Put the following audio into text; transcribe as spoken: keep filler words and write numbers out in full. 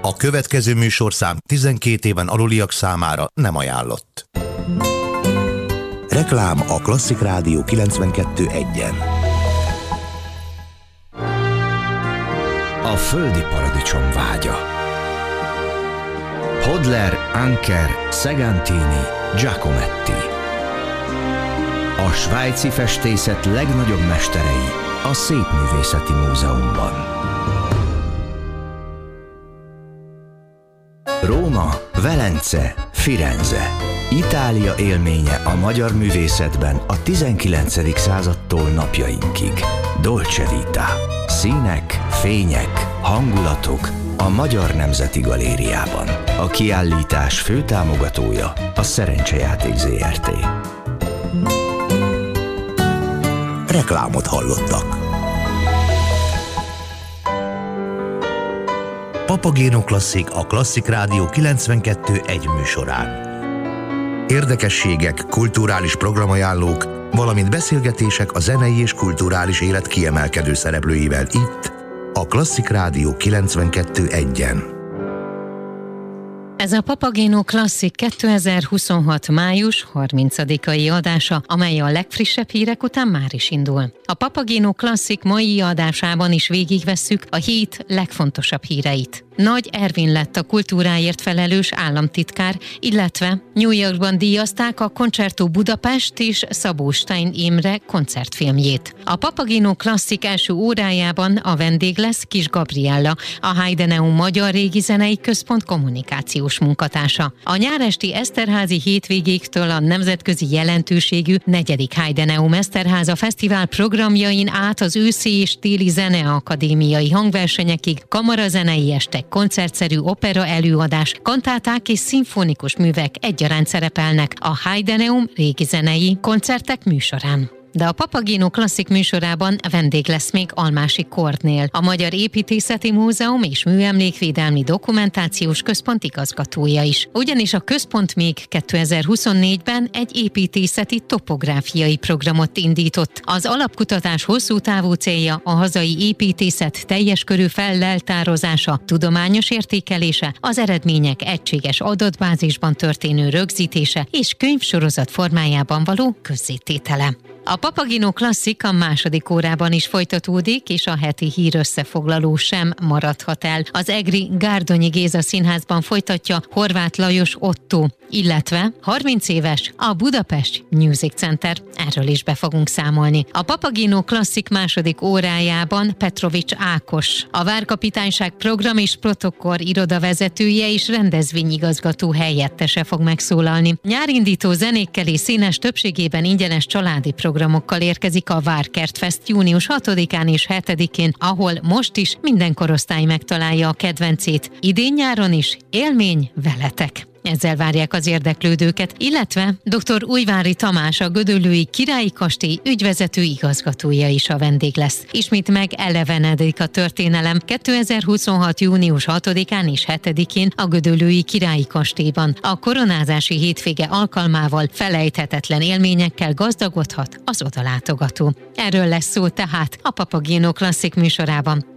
A következő műsorszám tizenkét éven aluliak számára nem ajánlott. Reklám a Klasszik Rádió kilencvenkettő egyen. A földi paradicsom vágya. Hodler, Anker, Segantini, Giacometti. A svájci festészet legnagyobb mesterei a Szépművészeti Múzeumban. Róma, Velence, Firenze. Itália élménye a magyar művészetben a tizenkilencedik századtól napjainkig. Dolce Vita. Színek, fények, hangulatok a Magyar Nemzeti Galériában. A kiállítás főtámogatója a Szerencsejáték zé er té. Reklámot hallottak. Papagéno Klasszik a Klasszik Rádió kilencvenkettő egy műsorán. Érdekességek, kulturális programajánlók, valamint beszélgetések a zenei és kulturális élet kiemelkedő szereplőivel itt, a Klasszik Rádió kilencvenkettő egyen. Ez a Papagéno Klasszik kétezer-huszonhat. május harmincadikai adása, amely a legfrissebb hírek után már is indul. A Papagéno Klasszik mai adásában is végigvesszük a hét legfontosabb híreit. Nagy Ervin lett a kultúráért felelős államtitkár, illetve New Yorkban díjazták a Concerto Budapest és Szabó Stein Imre koncertfilmjét. A Papagéno Klasszik első órájában a vendég lesz Kis Gabriella, a Heideneum Magyar Régizenei Központ kommunikációs munkatársa. A nyáresti Eszterházi hétvégéktől a nemzetközi jelentőségű negyedik Heideneum Eszterháza Fesztivál programjain át az őszi és téli zeneakadémiai hangversenyekig, kamarazenei estek, koncertszerű opera előadás, kantáták és szimfonikus művek egyaránt szerepelnek a Heideneum régi zenei koncertek műsorán. De a Papagéno Klasszik műsorában vendég lesz még Almási Kornél, a Magyar Építészeti Múzeum és Műemlékvédelmi Dokumentációs Központ igazgatója is. Ugyanis a központ még kétezer-huszonnégyben egy építészeti topográfiai programot indított. Az alapkutatás hosszú távú célja a hazai építészet teljes körű felleltározása, tudományos értékelése, az eredmények egységes adatbázisban történő rögzítése és könyvsorozat formájában való közzététele. A Papagéno Klasszik a második órában is folytatódik, és a heti hír összefoglaló sem maradhat el. Az egri Gárdonyi Géza Színházban folytatja Horváth Lajos Otto, illetve harminc éves a Budapest Music Center. Erről is be fogunk számolni. A Papagéno Klasszik második órájában Petrovics Ákos, a Várkapitányság program és protokoll irodavezetője és rendezvényigazgató helyettese fog megszólalni. Nyárindító zenékkel és színes, többségében ingyenes családi programokkal érkezik a Várkertfest június hatodikán és hetedikén, ahol most is minden korosztály megtalálja a kedvencét. Idén-nyáron is élmény veletek. Ezzel várják az érdeklődőket, illetve dr. Újvári Tamás, a Gödöllői Királyi Kastély ügyvezető igazgatója is a vendég lesz. Ismét megelevenedik a történelem kétezer-huszonhat. június hatodikán és hetedikén a Gödöllői Királyi Kastélyban. A koronázási hétvége alkalmával felejthetetlen élményekkel gazdagodhat az odalátogató. Erről lesz szó tehát a Papagéno Klasszik műsorában.